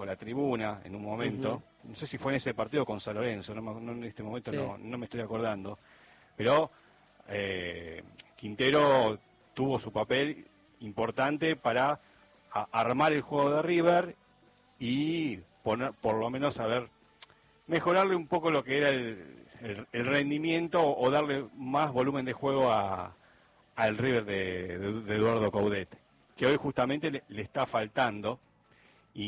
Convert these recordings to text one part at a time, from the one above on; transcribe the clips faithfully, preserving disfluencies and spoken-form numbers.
con la tribuna en un momento, uh-huh. no sé si fue en ese partido con San Lorenzo, no, no, en este momento sí. no, no me estoy acordando, pero eh, Quintero tuvo su papel importante para a, armar el juego de River y poner, por lo menos a ver, mejorarle un poco lo que era el, el, el rendimiento o darle más volumen de juego a al River de, de, de Eduardo Coudet, que hoy justamente le, le está faltando y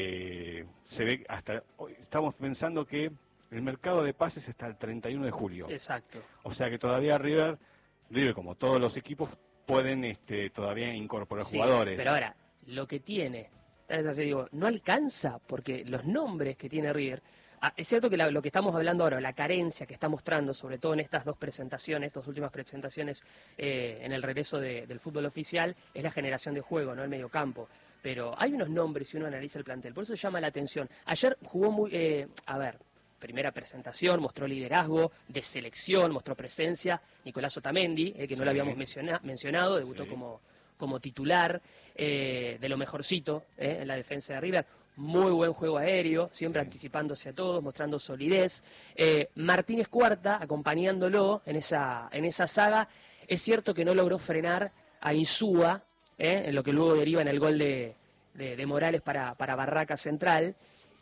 que se ve hasta hoy estamos pensando que el mercado de pases está el treinta y uno de julio. Exacto. O sea que todavía River, River como todos los equipos, pueden este, todavía incorporar sí, jugadores. Pero ahora, lo que tiene, tal vez así digo, no alcanza, porque los nombres que tiene River, ah, es cierto que la, lo que estamos hablando ahora, la carencia que está mostrando, sobre todo en estas dos presentaciones, dos últimas presentaciones eh, en el regreso de, del fútbol oficial, es la generación de juego, no el mediocampo. Pero hay unos nombres si uno analiza el plantel, por eso llama la atención. Ayer jugó muy, eh, a ver, primera presentación, mostró liderazgo de selección, mostró presencia, Nicolás Otamendi, eh, que no sí. lo habíamos menciona, mencionado, debutó sí. como, como titular, eh, de lo mejorcito eh, en la defensa de River. Muy buen juego aéreo, siempre sí. anticipándose a todos, mostrando solidez. Eh, Martínez Cuarta, acompañándolo en esa, en esa saga. Es cierto que no logró frenar a Insúa, eh, en lo que luego deriva en el gol de, de, de Morales para, para Barraca Central.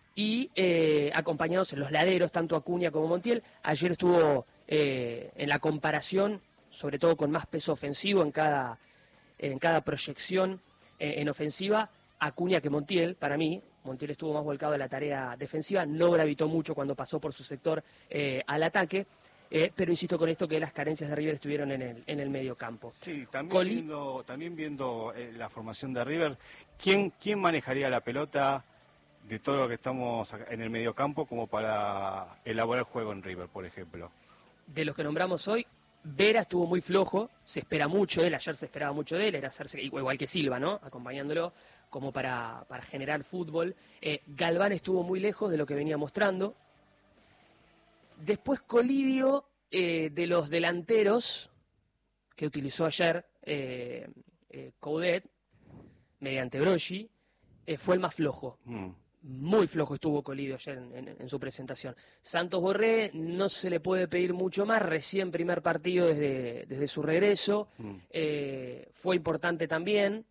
Y eh, acompañados en los laderos, tanto Acuña como Montiel. Ayer estuvo eh, en la comparación, sobre todo con más peso ofensivo en cada, en cada proyección eh, en ofensiva, Acuña que Montiel, para mí. Montiel estuvo más volcado a la tarea defensiva, no gravitó mucho cuando pasó por su sector eh, al ataque, eh, pero insisto con esto que las carencias de River estuvieron en el, en el medio campo. Sí, también Coli... viendo, también viendo eh, la formación de River, ¿quién, quién manejaría la pelota de todo lo que estamos en el mediocampo como para elaborar juego en River, por ejemplo? De los que nombramos hoy, Vera estuvo muy flojo, se espera mucho de él, ayer se esperaba mucho de él, era hacerse igual que Silva, ¿no? Acompañándolo como para, para generar fútbol. Eh, Galván estuvo muy lejos de lo que venía mostrando. Después Colidio, eh, de los delanteros que utilizó ayer eh, eh, Coudet, mediante Broggi, eh, fue el más flojo. Mm. Muy flojo estuvo Colidio ayer en, en, en su presentación. Santos Borré no se le puede pedir mucho más, recién primer partido desde, desde su regreso. Mm. Eh, fue importante también,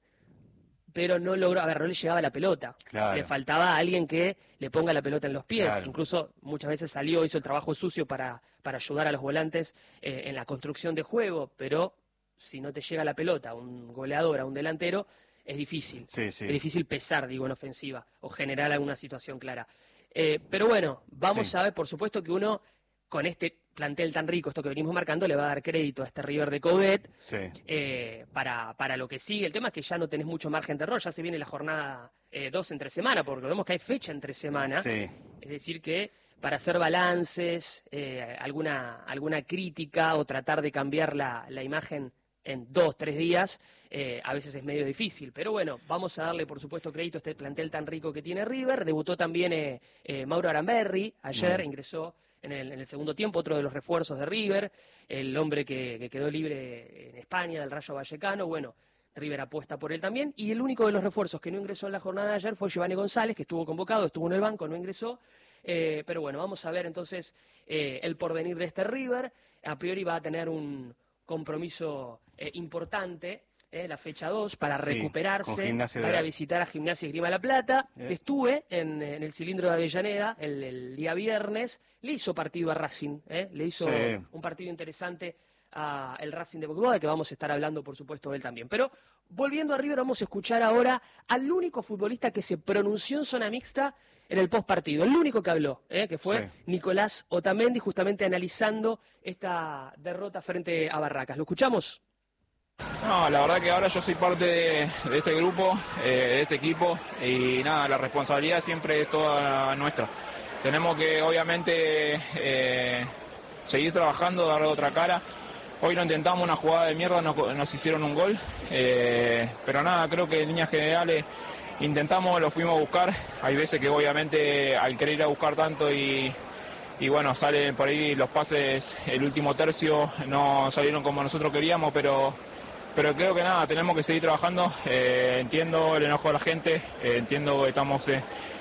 pero no logró, a ver, no le llegaba la pelota. Claro. Le faltaba a alguien que le ponga la pelota en los pies. Claro. Incluso muchas veces salió, hizo el trabajo sucio para, para ayudar a los volantes eh, en la construcción de juego, pero si no te llega la pelota a un goleador, a un delantero, es difícil, sí, sí. es difícil pesar, digo, en ofensiva o generar alguna situación clara. Eh, pero bueno, vamos sí. a ver, por supuesto que uno, con este plantel tan rico, esto que venimos marcando, le va a dar crédito a este River de Coudet sí. eh, para, para lo que sigue. El tema es que ya no tenés mucho margen de error, ya se viene la jornada dos eh, entre semana, porque vemos que hay fecha entre semana, sí. es decir que para hacer balances, eh, alguna, alguna crítica o tratar de cambiar la, la imagen en dos, tres días, eh, a veces es medio difícil. Pero bueno, vamos a darle, por supuesto, crédito a este plantel tan rico que tiene River. Debutó también eh, eh, Mauro Aranberri, ayer mm. ingresó en el, en el segundo tiempo, otro de los refuerzos de River, el hombre que, que quedó libre en España, del Rayo Vallecano. Bueno, River apuesta por él también. Y el único de los refuerzos que no ingresó en la jornada de ayer fue Giovanni González, que estuvo convocado, estuvo en el banco, no ingresó. Eh, pero bueno, vamos a ver entonces eh, el porvenir de este River. A priori va a tener un compromiso eh, importante, eh, la fecha dos, para sí, recuperarse, para de... visitar a Gimnasia y Esgrima La Plata. Eh. Estuve en, en el cilindro de Avellaneda el, el día viernes, le hizo partido a Racing, eh, le hizo sí. un partido interesante a el Racing de Boquibod, de que vamos a estar hablando, por supuesto, de él también. Pero volviendo a River, vamos a escuchar ahora al único futbolista que se pronunció en zona mixta en el postpartido, el único que habló, ¿eh? que fue sí. Nicolás Otamendi, justamente analizando esta derrota frente a Barracas. ¿Lo escuchamos? No, la verdad que ahora yo soy parte de, de este grupo, eh, de este equipo, y nada, la responsabilidad siempre es toda nuestra. Tenemos que, obviamente, eh, seguir trabajando, darle otra cara. Hoy no intentamos una jugada de mierda, nos, nos hicieron un gol, eh, pero nada, creo que en líneas generales intentamos, lo fuimos a buscar. Hay veces que obviamente al querer ir a buscar tanto y, y bueno, salen por ahí los pases, el último tercio no salieron como nosotros queríamos, pero, pero creo que nada, tenemos que seguir trabajando. Eh, entiendo el enojo de la gente, eh, entiendo que estamos... Eh,